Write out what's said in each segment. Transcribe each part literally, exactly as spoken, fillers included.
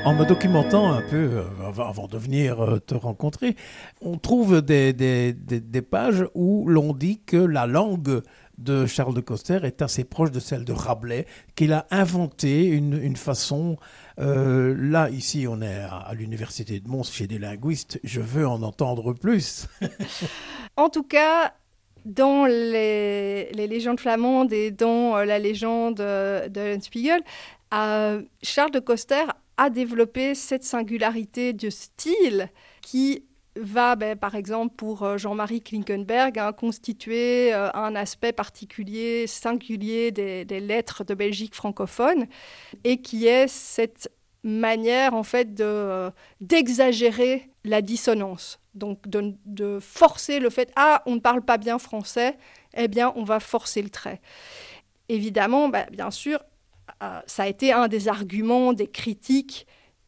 En me documentant un peu, euh, avant, avant de venir euh, te rencontrer, on trouve des, des, des, des pages où l'on dit que la langue de Charles de Coster est assez proche de celle de Rabelais, qu'il a inventé une, une façon... Euh, là, ici, on est à, à l'université de Mons, chez des linguistes. Je veux en entendre plus. En tout cas, dans les, les légendes flamandes et dans euh, la légende euh, de Eulenspiegel, euh, Charles de Coster a développé cette singularité de style qui va, ben, par exemple, pour euh, Jean-Marie Klinkenberg, hein, constituer euh, un aspect particulier, singulier des, des lettres de Belgique francophone, et qui est cette manière, en fait, de, euh, d'exagérer la dissonance. Donc, de, de forcer le fait « Ah, on ne parle pas bien français », eh bien, on va forcer le trait. Évidemment, ben, bien sûr, euh, ça a été un des arguments des critiques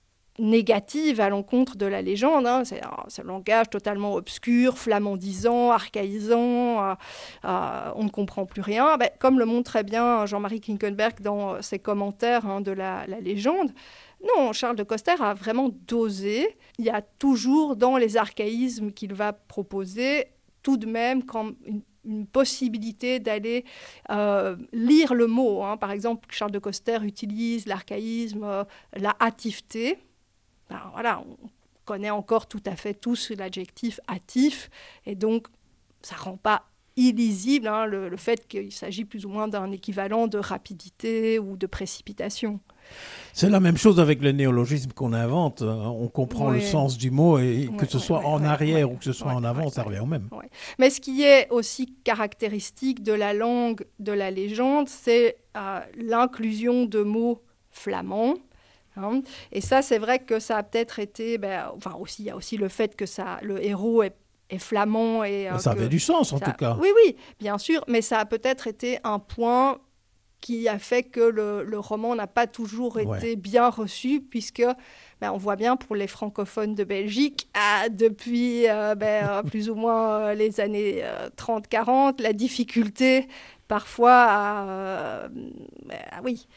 négative à l'encontre de la légende. Hein. C'est un, c'est un langage totalement obscur, flamandisant, archaïsant, euh, euh, on ne comprend plus rien. Ben, comme le montre très bien Jean-Marie Klinkenberg dans ses commentaires hein, de la, la légende, non, Charles de Coster a vraiment dosé. Il y a toujours dans les archaïsmes qu'il va proposer, tout de même quand une, une possibilité d'aller euh, lire le mot. Hein. Par exemple, Charles de Coster utilise l'archaïsme, euh, la hâtiveté. Alors, voilà, on connaît encore tout à fait tous l'adjectif hâtif, et donc ça ne rend pas illisible hein, le, le fait qu'il s'agit plus ou moins d'un équivalent de rapidité ou de précipitation. C'est la même chose avec le néologisme qu'on invente. On comprend Oui. le sens du mot, et Oui, que ce oui, soit oui, en oui, arrière oui, ou que ce soit oui, en avant, oui, ça oui, revient au même. oui. Mais ce qui est aussi caractéristique de la langue de la légende, c'est euh, l'inclusion de mots flamands. Hein. Et ça, c'est vrai que ça a peut-être été... Ben, enfin, aussi, il y a aussi le fait que ça, le héros est, est flamand. Et, euh, Ça que avait du sens, en ça, tout cas. oui, oui, bien sûr, mais ça a peut-être été un point qui a fait que le, le roman n'a pas toujours Ouais. été bien reçu, puisque ben, on voit bien pour les francophones de Belgique, ah, depuis euh, ben, plus ou moins euh, les années euh, trente quarante, la difficulté parfois à, euh, ben, oui,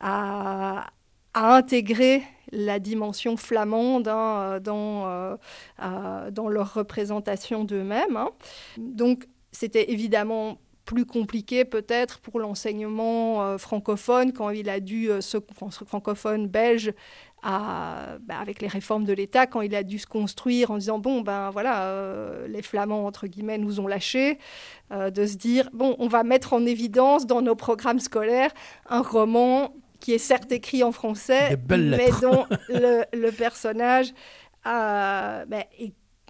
à, à intégrer la dimension flamande hein, dans, euh, euh, dans leur représentation d'eux-mêmes. Hein. Donc, c'était évidemment plus compliqué peut-être pour l'enseignement euh, francophone quand il a dû, euh, ce francophone belge, à, bah, avec les réformes de l'État, quand il a dû se construire en disant, bon, ben voilà, euh, les Flamands, entre guillemets, nous ont lâchés, euh, de se dire, bon, on va mettre en évidence dans nos programmes scolaires un roman qui est certes écrit en français, Des belles mais lettres. dont le, le personnage a bah, é-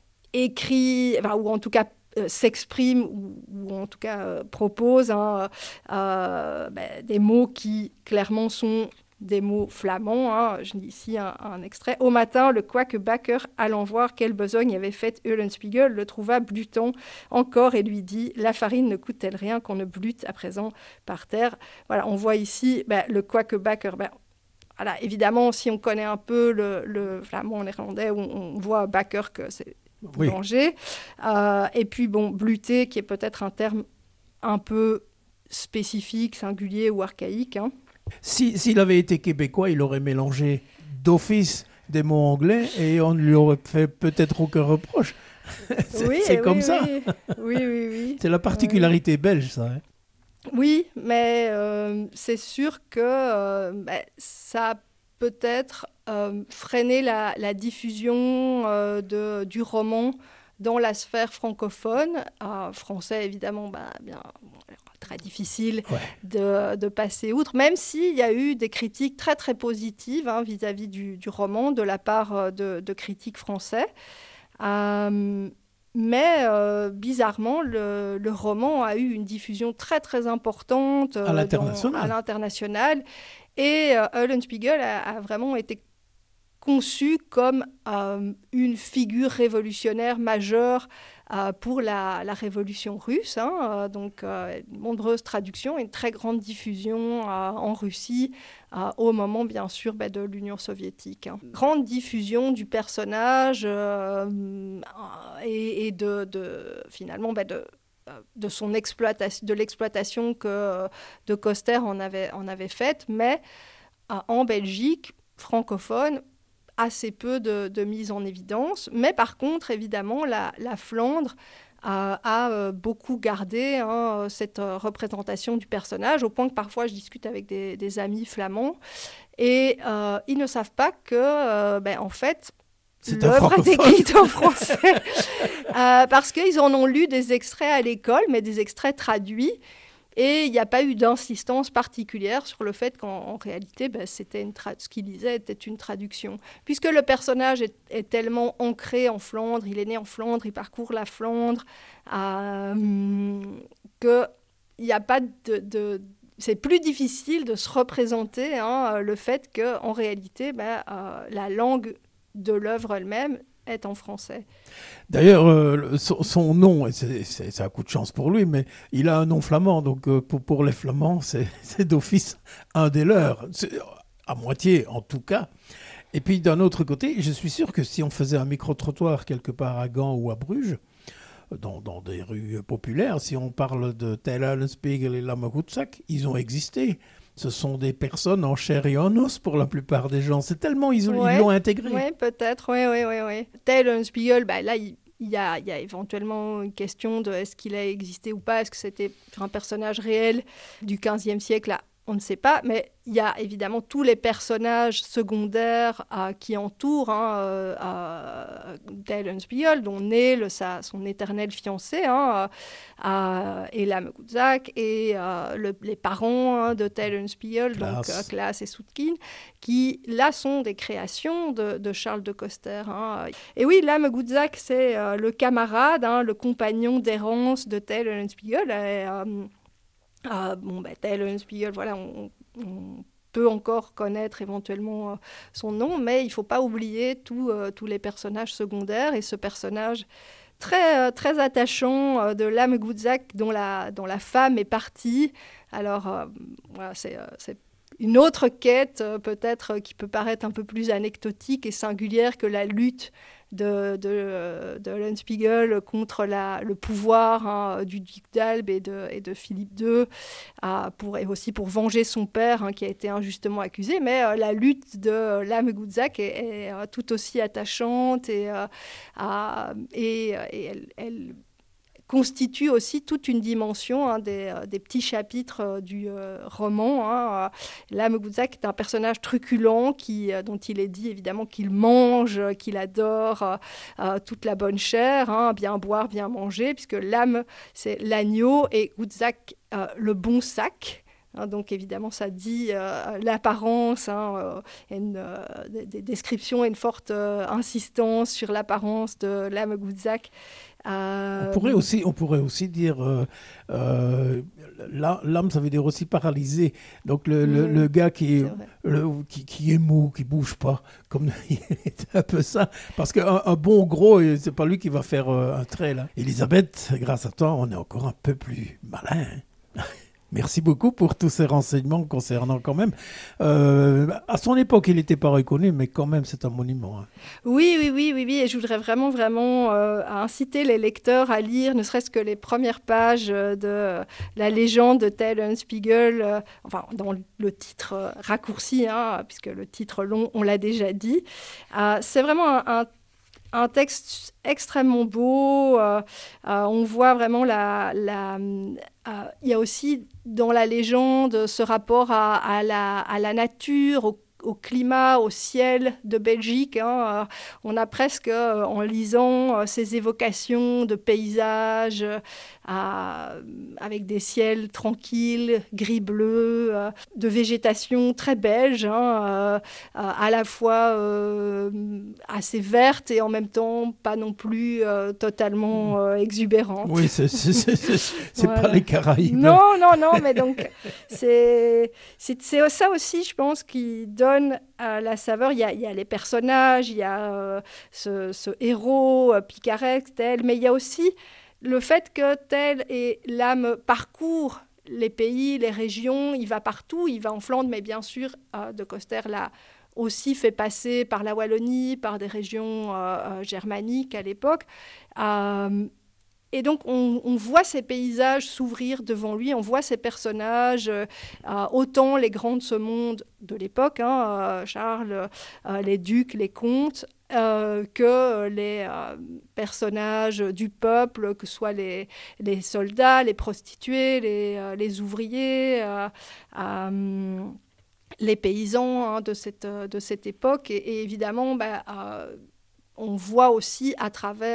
écrit, enfin, ou en tout cas euh, s'exprime, ou, ou en tout cas euh, propose hein, euh, bah, des mots qui clairement sont des mots flamands. Hein. Je lis ici un, un extrait. Au matin, le quoique-backer, allant voir quelle besogne avait faite Eulenspiegel, le trouva blutant encore et lui dit « La farine ne coûte-t-elle rien qu'on ne blute à présent par terre ?» Voilà, on voit ici bah, le quoique-backer. Bah, voilà, évidemment, si on connaît un peu le, le flamand néerlandais, on, on voit backer que c'est boulanger. Oui. Euh, et puis, bon, bluter, qui est peut-être un terme un peu spécifique, singulier ou archaïque. Hein. Si, s'il avait été québécois, il aurait mélangé d'office des mots anglais et on ne lui aurait fait peut-être aucun reproche. c'est, oui, c'est oui, comme oui. ça. Oui, oui, oui. C'est la particularité oui. belge, ça. Hein. Oui, mais euh, c'est sûr que euh, bah, ça a peut-être euh, freiné la, la diffusion euh, de, du roman dans la sphère francophone. Euh, français, évidemment, bah, bien, très difficile ouais. de, de passer outre, même s'il y a eu des critiques très, très positives hein, vis-à-vis du, du roman de la part de, de critiques français. Euh, mais euh, bizarrement, le, le roman a eu une diffusion très très importante euh, à dans, à l'international. l'international. Et euh, Eulenspiegel a, a vraiment été conçu comme euh, une figure révolutionnaire majeure euh, pour la, la révolution russe. Hein, euh, donc, euh, de nombreuses traductions et une très grande diffusion euh, en Russie euh, au moment, bien sûr, bah, de l'Union soviétique. Hein. Grande diffusion du personnage euh, et, et de, de, finalement, bah, de, de, son exploitation, de l'exploitation que de Coster en avait, en avait faite, mais euh, en Belgique francophone, assez peu de, de mise en évidence. Mais par contre, évidemment, la, la Flandre a, a euh, beaucoup gardé hein, cette euh, représentation du personnage, au point que parfois je discute avec des, des amis flamands et euh, ils ne savent pas que, euh, ben, en fait, c'est l'œuvre est écrite en français. euh, parce qu'ils en ont lu des extraits à l'école, mais des extraits traduits. Et il n'y a pas eu d'insistance particulière sur le fait qu'en en réalité, ben, c'était une tra- ce qu'il disait était une traduction. Puisque le personnage est, est tellement ancré en Flandre, il est né en Flandre, il parcourt la Flandre, euh, qu'il n'y a pas de... de c'est plus difficile de se représenter hein, le fait qu'en réalité, ben, euh, la langue de l'œuvre elle-même est en français. D'ailleurs, euh, son, son nom, c'est, c'est, c'est un coup de chance pour lui, mais il a un nom flamand, donc euh, pour, pour les Flamands, c'est, c'est d'office un des leurs, c'est, à moitié en tout cas. Et puis d'un autre côté, je suis sûr que si on faisait un micro-trottoir quelque part à Gand ou à Bruges, dans, dans des rues populaires, si on parle de Tel Eulenspiegel et Lamme Goedzaak, ils ont existé. Ce sont des personnes en chair et en os pour la plupart des gens. C'est tellement ils, ouais, ils l'ont intégré. Oui, peut-être. Oui, oui, oui. oui. Tel Eulenspiegel, bah, là, il, il, y a, il y a éventuellement une question de est-ce qu'il a existé ou pas, est-ce que c'était un personnage réel du quinzième siècle là, on ne sait pas, mais il y a évidemment tous les personnages secondaires euh, qui entourent hein, euh, euh, Tel Eulenspiegel, dont Neel, sa, son éternel fiancé, hein, euh, et Lamme Goedzaak, et euh, le, les parents hein, de Tel Eulenspiegel, donc euh, Klaas et Soetkin, qui là sont des créations de, de Charles de Coster. Hein. Et oui, Lamme Goedzaak, c'est euh, le camarade, hein, le compagnon d'errance de Tel Eulenspiegel. Et, euh, Euh, bon, bah, Tel Eulenspiegel, voilà, on, on peut encore connaître éventuellement euh, son nom, mais il ne faut pas oublier tout, euh, tous les personnages secondaires et ce personnage très, euh, très attachant euh, de Lamme Goedzaak dont la, dont la femme est partie. Alors, euh, voilà, c'est, euh, c'est une autre quête, euh, peut-être, euh, qui peut paraître un peu plus anecdotique et singulière que la lutte de, de, de Eulenspiegel contre la, le pouvoir hein, du duc d'Albe et de, et de Philippe deux, euh, pour, et aussi pour venger son père hein, qui a été injustement accusé. Mais euh, la lutte de Lamme Goedzaak est, est, est euh, tout aussi attachante et, euh, euh, et, et elle, elle constitue aussi toute une dimension hein, des, euh, des petits chapitres euh, du euh, roman. Hein. Lamme Goedzaak est un personnage truculent qui, euh, dont il est dit évidemment qu'il mange, euh, qu'il adore euh, euh, toute la bonne chair, hein, bien boire, bien manger, puisque Lamme, c'est l'agneau et Goedzaak, euh, le bon sac. Hein, donc évidemment, ça dit euh, l'apparence, hein, euh, une, euh, des, des descriptions et une forte euh, insistance sur l'apparence de Lamme Goedzaak. Euh... On, pourrait aussi, on pourrait aussi dire, euh, euh, l'âme, ça veut dire aussi paralysé. Donc le, mmh, le, le gars qui est, le, qui, qui est mou, qui ne bouge pas, comme c'est un peu ça. Parce qu'un un bon gros, c'est pas lui qui va faire euh, un trait. Là. Elisabeth, grâce à toi, on est encore un peu plus malin. Merci beaucoup pour tous ces renseignements concernant quand même. Euh, à son époque, il n'était pas reconnu, mais quand même, c'est un monument. Hein. Oui, oui, oui, oui, oui. Et je voudrais vraiment, vraiment euh, inciter les lecteurs à lire, ne serait-ce que les premières pages de la légende de Tel Eulenspiegel, euh, enfin, dans le titre euh, raccourci, hein, puisque le titre long, on l'a déjà dit. Euh, c'est vraiment un, un Un texte extrêmement beau, euh, euh, on voit vraiment la... la euh, il y a aussi dans la légende ce rapport à, à, la, à la nature, au, au climat, au ciel de Belgique. Hein. Euh, on a presque, euh, en lisant euh, ces évocations de paysages euh, avec des ciels tranquilles, gris-bleu, euh, de végétation très belge, hein, euh, à la fois euh, assez verte et en même temps pas non plus euh, totalement euh, exubérante. Oui, c'est, c'est, c'est, c'est, c'est voilà. Pas les Caraïbes. Non, non, non, mais donc c'est, c'est, c'est ça aussi, je pense, qui donne à la saveur. Il y a, il y a les personnages, il y a euh, ce, ce héros euh, picaresque, tel, mais il y a aussi le fait que Tel et Lamme parcourent les pays, les régions, il va partout, il va en Flandre, mais bien sûr, euh, de Coster l'a aussi fait passer par la Wallonie, par des régions euh, euh, germaniques à l'époque. Euh, Et donc, on, on voit ces paysages s'ouvrir devant lui, on voit ces personnages, euh, autant les grands de ce monde de l'époque, hein, euh, Charles, euh, les ducs, les comtes, euh, que les euh, personnages du peuple, que ce soit les, les soldats, les prostituées, les, euh, les ouvriers, euh, euh, les paysans, hein, de, cette, de cette époque. Et, et évidemment, bah, euh, on voit aussi à travers